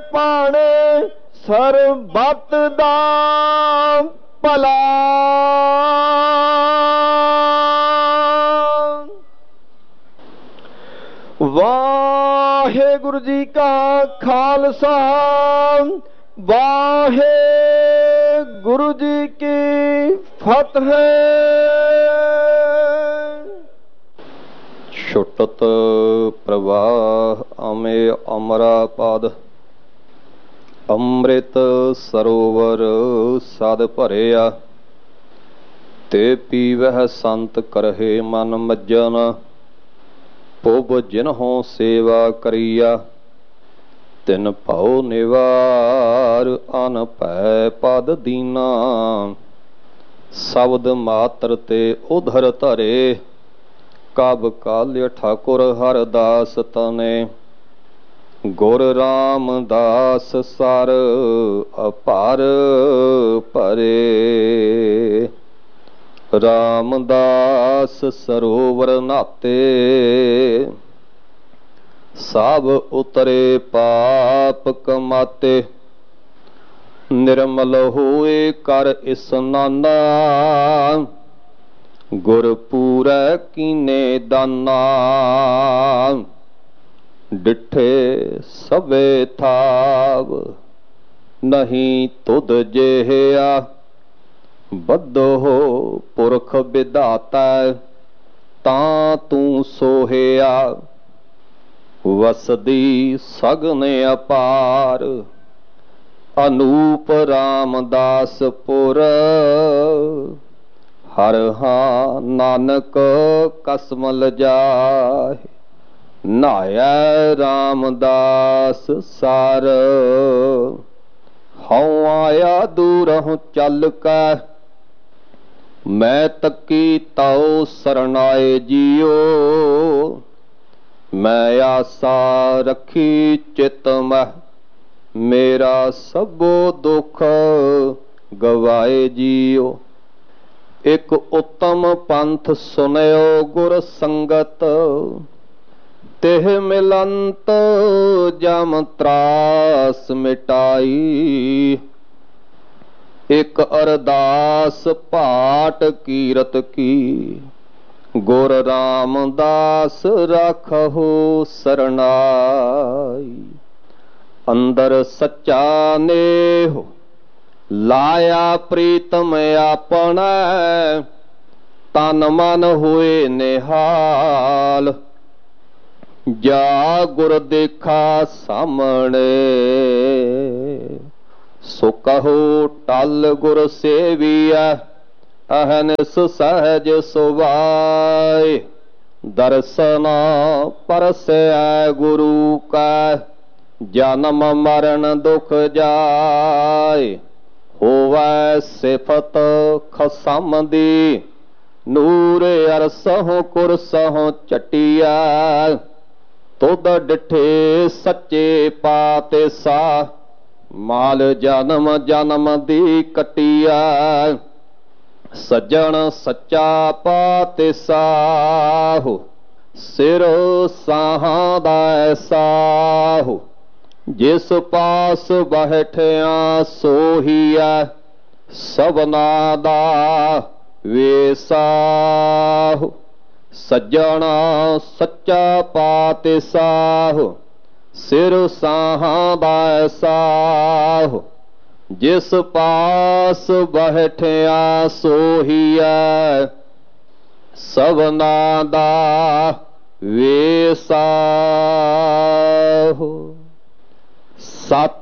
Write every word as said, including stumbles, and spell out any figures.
ਭਾਣੇ ਸਰਬੱਤ ਦਾ ਭਲਾ। ਵਾਹਿਗੁਰੂ ਜੀ ਕਾ ਖਾਲਸਾ, ਵਾਹਿਗੁਰੂ ਜੀ ਕੀ ਫਤਿਹ। ਛੁਟਤ ਪ੍ਰਵਾਹ ਅਮੇ ਅਮਰਾਪਦ, ਅੰਮ੍ਰਿਤ ਸਰੋਵਰ ਸਦ ਭਰਿਆ। ਤੇ ਪੀਵਹਿ ਸੰਤ ਕਰਹਿ ਮਨ ਮੱਜਨ, ਪੁਬ ਜਿਨਹੁ ਸੇਵਾ ਕਰੀਆ। ਤਿਨ ਭਉ ਨਿਵਾਰ ਅਨ ਭੈ ਪਦ ਦੀਨਾ, ਸ਼ਬਦ ਮਾਤਰ ਤੇ ਉਧਰ ਧਰੇ। ਕਬ ਕਾਲਿ ਠਾਕੁਰ ਹਰਦਾਸ ਤਨੇ, ਗੁਰ ਰਾਮਦਾਸ ਸਰ ਅਪਾਰ ਭਰੇ। ਰਾਮਦਾਸ ਸਰੋਵਰ ਨਾਤੇ, ਸਭ ਉਤਰੇ ਪਾਪ ਕਮਾਤੇ। ਨਿਰਮਲ ਹੋਏ ਕਰ ਇਸਨਾਨਾ, ਗੁਰ ਪੂਰੈ ਕੀਨੇ ਦਾਨਾ। ਡਿਠੇ ਸਭੇ ਥਾਵ, ਨਹੀਂ ਤੁਧ ਜਿਹਾ। ਬੱਧੋ ਪੁਰਖ ਵਿਧਾਤਾ, ਤਾਂ ਤੂੰ ਸੋਹਿਆ। ਵਸਦੀ ਸਗਨ ਅਪਾਰ, ਅਨੂਪ ਰਾਮਦਾਸ ਪੁਰ। ਹਰ ਹਾਂ ਨਾਨਕ ਕਸਮਲ ਜਾਹਿ, ਨਾਇਆ ਰਾਮਦਾਸ ਸਾਰ। ਹਉ ਆਇਆ ਦੂਰਹੁ ਚੱਲ ਕੈ, ਮੈਂ ਤੱਕੀ ਤਉ ਸਰਨਾਏ ਜੀਓ। ਮੈਂ ਆਸਾ ਰੱਖੀ ਚਿਤ ਮਹਿ, ਮੇਰਾ ਸਭੋ ਦੁਖ ਗਵਾਏ ਜੀਓ। ਇਕ ਉੱਤਮ ਪੰਥ ਸੁਨਿਓ ਗੁਰ ਸੰਗਤ, ਤਿਹ ਮਿਲੰਤ ਜਮ ਤਰਾਸ ਮਿਟਾਈ। ਇਕ ਅਰਦਾਸ ਪਾਟ ਕੀਰਤ ਕੀ, ਗੁਰ ਰਾਮਦਾਸ ਰਾਖਹੁ ਸਰਨਾਈ। ਅੰਦਰ ਸੱਚਾ ਨੇਹ, ਲਾਇਆ ਪ੍ਰੀਤਮ ਆਪਣਾ। ਤਨ ਮਨ ਹੋਏ ਨਿਹਾਲ, ਜਾ ਗੁਰ ਦੇਖਾ ਸਾਹਮਣੇ। ਸੋ ਕਹੋ ਟਲ ਗੁਰ ਸੇਵੀਐ, ਅਹਨਿਸ ਸਹਿਜ ਸੁਭਾਏ। ਦਰਸਨਾ ਪਰਸੈ ਗੁਰੂ ਕੈ, ਜਨਮ ਮਰਨ ਦੁਖ ਜਾਏ। ਹੋਵੈ ਸਿਫਤ ਖਸਮ ਦੀ, ਨੂਰ ਅਰਸਹੁ ਕੁਰਸਹੁ ਚਟਿਆ। ਤੁਧ ਡਿਠੇ ਸੱਚੇ ਪਾਤੇ ਸਾਹ, ਮਾਲ ਜਨਮ ਜਨਮ ਦੀ ਕਟਿਆ। ਸੱਜਣ ਸੱਚਾ ਪਾਤੇ ਸਾਹੁ, ਸਿਰ ਸਾਹਾਂ ਦਾ ਸਾਹੁ। ਜਿਸ ਪਾਸ ਬੈਠਿਆ ਸੋਹੀਐ, ਸਭਨਾ ਦਾ ਵੇਸਾਹੁ। ਸੱਜਣਾ ਸੱਚਾ ਪਾਤੇ ਸਾਹੁ, ਸਿਰ ਸਾਹਾਂ ਦਾ ਸਾਹੁ। ਜਿਸ ਪਾਸ ਬੈਠਿਆ ਸੋਹੀਐ, ਸਭਨਾ ਦਾ ਵੇਸਾਹੁ। ਸਤਿ